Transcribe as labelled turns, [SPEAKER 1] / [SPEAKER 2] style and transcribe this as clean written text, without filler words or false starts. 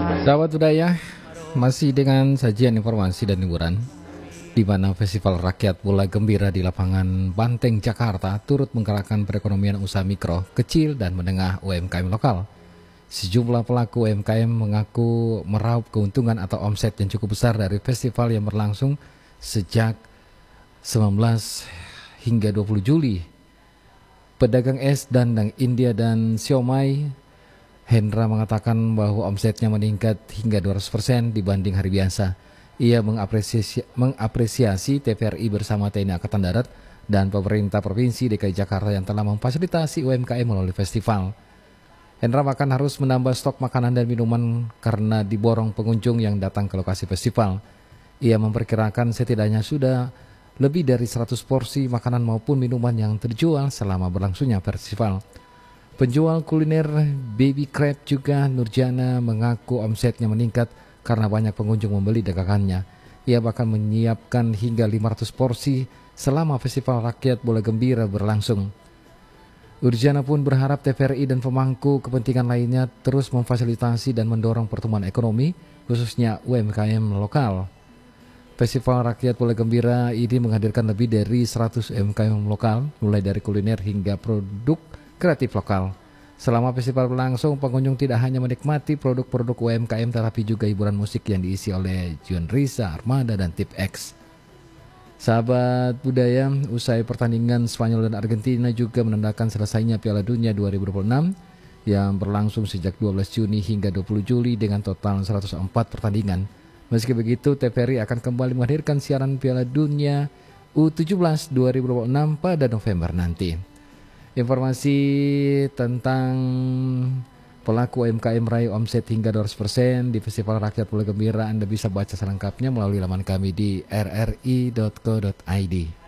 [SPEAKER 1] Sahabat budaya, masih dengan sajian informasi dan hiburan, di mana Festival Rakyat Bola Gembira di lapangan Banteng, Jakarta turut menggerakkan perekonomian usaha mikro, kecil, dan menengah UMKM lokal. Sejumlah pelaku UMKM mengaku meraup keuntungan atau omset yang cukup besar dari festival yang berlangsung sejak 19 hingga 20 Juli. Pedagang es dandang India dan siomay Hendra mengatakan bahwa omsetnya meningkat hingga 200% dibanding hari biasa. Ia mengapresiasi TVRI bersama TNI Angkatan Darat dan pemerintah Provinsi DKI Jakarta yang telah memfasilitasi UMKM melalui festival. Hendra bahkan harus menambah stok makanan dan minuman karena diborong pengunjung yang datang ke lokasi festival. Ia memperkirakan setidaknya sudah lebih dari 100 porsi makanan maupun minuman yang terjual selama berlangsungnya festival. Penjual kuliner baby crab juga Nurjana mengaku omsetnya meningkat karena banyak pengunjung membeli dagangannya. Ia bahkan menyiapkan hingga 500 porsi selama Festival Rakyat Bola Gembira berlangsung. Nurjana pun berharap TVRI dan pemangku kepentingan lainnya terus memfasilitasi dan mendorong pertumbuhan ekonomi, khususnya UMKM lokal. Festival Rakyat Bola Gembira ini menghadirkan lebih dari 100 UMKM lokal, mulai dari kuliner hingga produk kreatif lokal. Selama festival berlangsung, pengunjung tidak hanya menikmati produk-produk UMKM tetapi juga hiburan musik yang diisi oleh Jun Risa, Armada, dan Tip X. Sahabat budaya, usai pertandingan Spanyol dan Argentina juga menandakan selesainya Piala Dunia 2026 yang berlangsung sejak 12 Juni hingga 20 Juli dengan total 104 pertandingan. Meski begitu, TVRI akan kembali menghadirkan siaran Piala Dunia U17 2026 pada November nanti. Informasi tentang pelaku UMKM meraih omset hingga 200% di Festival Rakyat Bola Gembira Anda bisa baca selengkapnya melalui laman kami di rri.co.id.